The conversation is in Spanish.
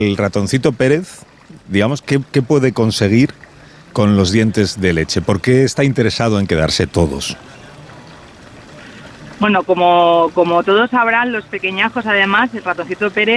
El ratoncito Pérez, digamos, ¿qué puede conseguir con los dientes de leche? ¿Por qué está interesado en quedarse todos? Bueno, como todos sabrán, los pequeñajos, además, el ratoncito Pérez